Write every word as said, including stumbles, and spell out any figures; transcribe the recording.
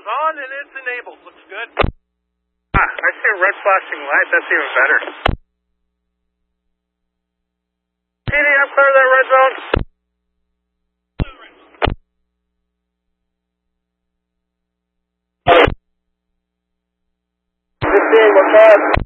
is on and it's enabled. Looks good. Ah, I see a red flashing light. That's even better. P D, I'm clear of that red zone. fifteen, we're caught.